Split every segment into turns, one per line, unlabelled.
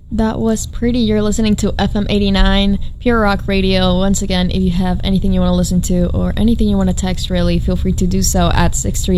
That was pretty. You're listening to FM 89, Pure Rock Radio. Once again, if you have anything you want to listen to or anything you want to text, really, feel free to do so at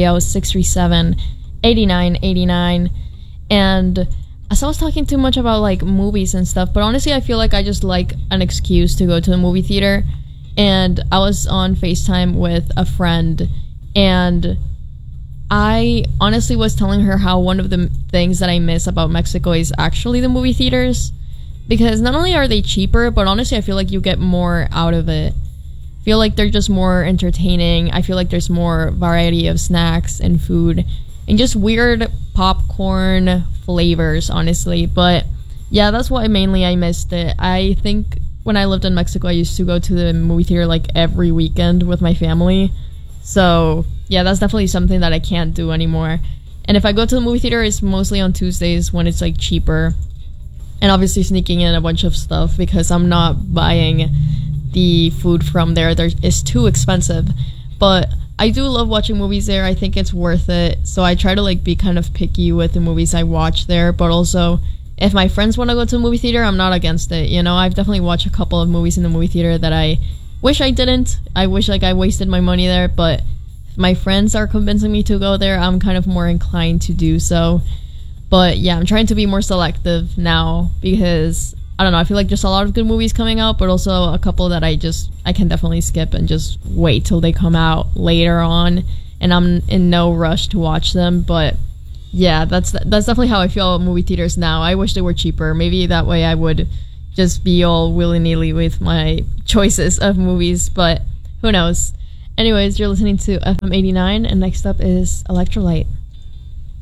630-637-8989. And as I was talking too much about like movies and stuff, but honestly, I feel like I just like an excuse to go to the movie theater. And I was on FaceTime with a friend, and I honestly was telling her how one of the things that I miss about Mexico is actually the movie theaters. Because not only are they cheaper, but honestly I feel like you get more out of it. I feel like they're just more entertaining. I feel like there's more variety of snacks and food. And just weird popcorn flavors, honestly. But yeah, that's why mainly I missed it. I think when I lived in Mexico, I used to go to the movie theater like every weekend with my family. So yeah, that's definitely something that I can't do anymore. And if I go to the movie theater, it's mostly on Tuesdays when it's like cheaper. And obviously sneaking in a bunch of stuff because I'm not buying the food from there. It's too expensive. But I do love watching movies there. I think it's worth it. So I try to like be kind of picky with the movies I watch there. But also, if my friends want to go to a movie theater, I'm not against it. You know, I've definitely watched a couple of movies in the movie theater that I wish I didn't. I wish like I wasted my money there, but if my friends are convincing me to go there, I'm kind of more inclined to do so. But yeah, I'm trying to be more selective now because I don't know, I feel like there's a lot of good movies coming out, but also a couple that I can definitely skip and just wait till they come out later on, and I'm in no rush to watch them. But yeah, that's definitely how I feel about movie theaters now. I wish they were cheaper. Maybe that way I would just be all willy-nilly with my choices of movies, but who knows. Anyways, you're listening to FM 89, and next up is Electrolyte.